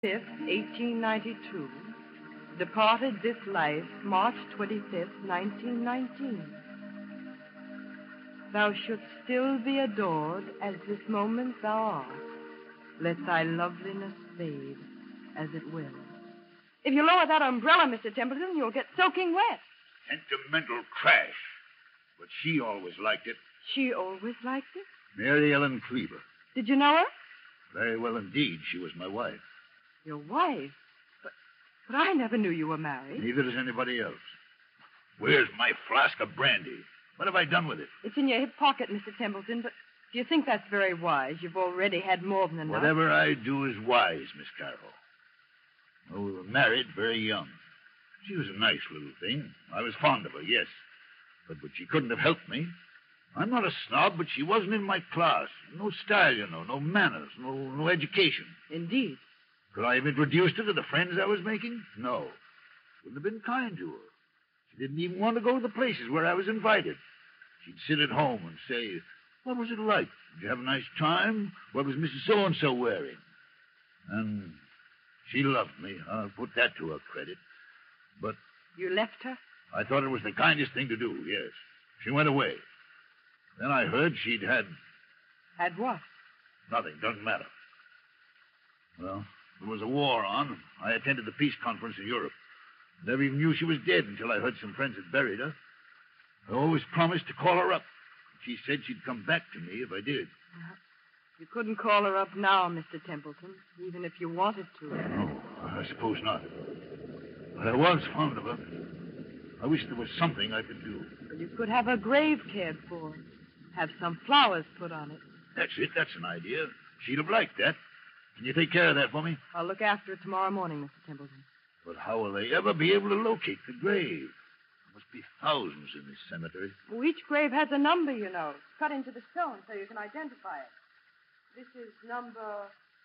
5th, 1892. Departed this life March 25th, 1919. Thou shouldst still be adored as this moment thou art. Let thy loveliness fade as it will. If you lower that umbrella, Mr. Templeton, you'll get soaking wet. Sentimental trash. But she always liked it. She always liked it? Mary Ellen Cleaver. Did you know her? Very well indeed. She was my wife. Your wife? But I never knew you were married. Neither does anybody else. Where's my flask of brandy? What have I done with it? It's in your hip pocket, Mr. Templeton, but do you think that's very wise? You've already had more than enough. Whatever I do is wise, Miss Carroll. Well, we were married very young. She was a nice little thing. I was fond of her, yes. But she couldn't have helped me. I'm not a snob, but she wasn't in my class. No style, you know, no manners, no education. Indeed. Could I have introduced her to the friends I was making? No. Wouldn't have been kind to her. She didn't even want to go to the places where I was invited. She'd sit at home and say, "What was it like? Did you have a nice time? What was Mrs. So-and-so wearing?" And she loved me. I'll put that to her credit. But you left her? I thought it was the kindest thing to do, yes. She went away. Then I heard she'd had... Had what? Nothing. Doesn't matter. Well, there was a war on. I attended the peace conference in Europe. Never even knew she was dead until I heard some friends had buried her. I always promised to call her up. She said she'd come back to me if I did. You couldn't call her up now, Mr. Templeton, even if you wanted to. No, I suppose not. But I was fond of her. I wish there was something I could do. Well, you could have her grave cared for. Have some flowers put on it. That's it. That's an idea. She'd have liked that. Can you take care of that for me? I'll look after it tomorrow morning, Mr. Templeton. But how will they ever be able to locate the grave? There must be thousands in this cemetery. Well, each grave has a number, you know, cut into the stone so you can identify it. This is number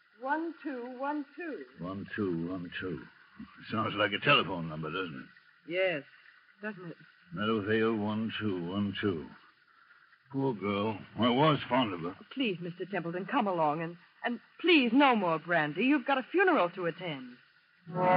1212. 1212. Sounds like a telephone number, doesn't it? Yes, doesn't it? Meadowvale 1212. Poor girl. I was fond of her. Please, Mr. Templeton, come along and please, no more brandy. You've got a funeral to attend.